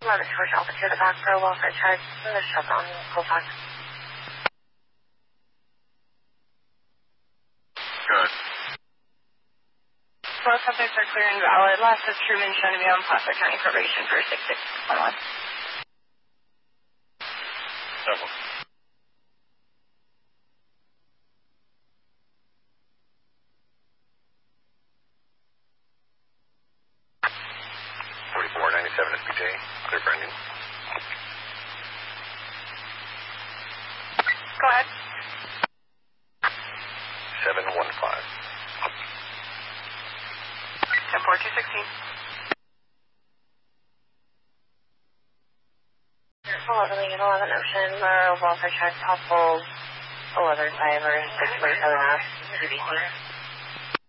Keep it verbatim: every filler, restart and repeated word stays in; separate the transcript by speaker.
Speaker 1: eleven towards altitude about for a welfare charge. The shutdown, Colfax.
Speaker 2: Good.
Speaker 1: Both subjects are clear and valid. Last is Truman shown to be on Placer County probation for six six one one.
Speaker 2: Several. forty-four ninety-seven S P J, clear for ending.
Speaker 1: Go ahead.
Speaker 2: seven one five.
Speaker 1: ten four two sixteen. eleven Lincoln, eleven Ocean, uh, welfare check, possible eleven five or six forty-seven F, C B C.